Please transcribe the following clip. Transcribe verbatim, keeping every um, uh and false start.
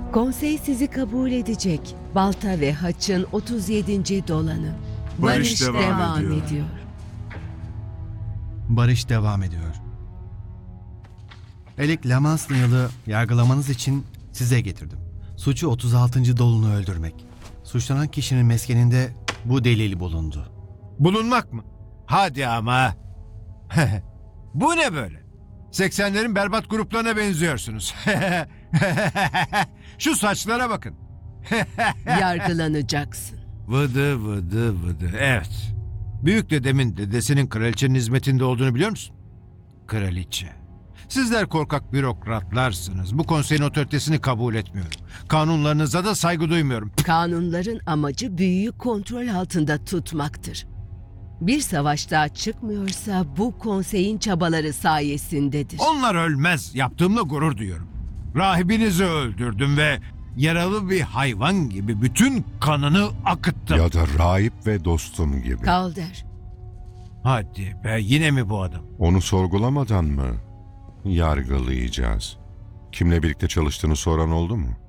Konsey sizi kabul edecek. Balta ve Haç'ın otuz yedinci dolanı. Barış devam ediyor. ediyor. Barış devam ediyor. Elik Lamansniyal'ı yargılamanız için size getirdim. Suçu otuz altıncı dolunu öldürmek. Suçlanan kişinin meskeninde bu delil bulundu. Bulunmak mı? Hadi ama. Bu ne böyle? seksenlerin berbat gruplarına benziyorsunuz. Şu saçlara bakın. Yargılanacaksın. Vıdı vıdı vıdı. Evet. Büyük dedemin dedesinin kraliçenin hizmetinde olduğunu biliyor musun? Kraliçe. Sizler korkak bürokratlarsınız. Bu konseyin otoritesini kabul etmiyorum. Kanunlarınıza da saygı duymuyorum. Kanunların amacı büyüyü kontrol altında tutmaktır. Bir savaş daha çıkmıyorsa bu konseyin çabaları sayesindedir. Onlar ölmez. Yaptığımla gurur duyuyorum. Rahibinizi öldürdüm ve yaralı bir hayvan gibi bütün kanını akıttım. Ya da rahip ve dostum gibi. Kalder, Hadi be, yine mi bu adam? Onu sorgulamadan mı yargılayacağız? Kimle birlikte çalıştığını soran oldu mu?